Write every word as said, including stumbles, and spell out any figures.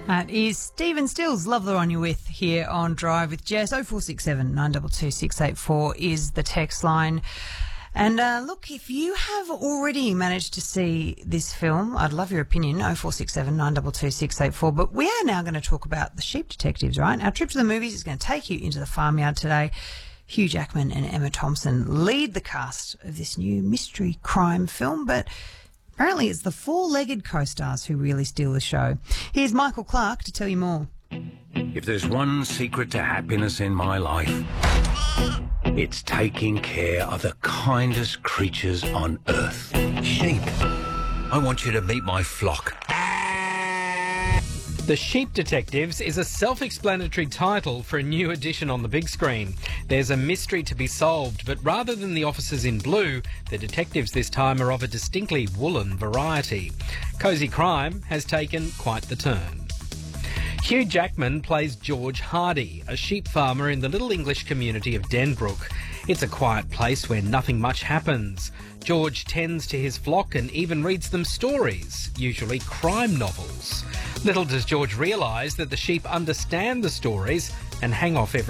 That is Stephen Stills. Love the one you're with here on Drive with Jess. oh four six seven, nine two two, six eight four is the text line. And uh, look, if you have already managed to see this film, I'd love your opinion, oh four six seven, nine two two, six eight four. But we are now going to talk about The Sheep Detectives, right? Our trip to the movies is going to take you into the farmyard today. Hugh Jackman and Emma Thompson lead the cast of this new mystery crime film, but apparently it's the four-legged co-stars who really steal the show. Here's Michael Clark to tell you more. If there's one secret to happiness in my life, it's taking care of the kindest creatures on earth. Sheep. I want you to meet my flock. The Sheep Detectives is a self-explanatory title for a new edition on the big screen. There's a mystery to be solved, but rather than the officers in blue, the detectives this time are of a distinctly woolen variety. Cosy Crime has taken quite the turn. Hugh Jackman plays George Hardy, a sheep farmer in the little English community of Denbrook. It's a quiet place where nothing much happens. George tends to his flock and even reads them stories, usually crime novels. Little does George realise that the sheep understand the stories and hang off every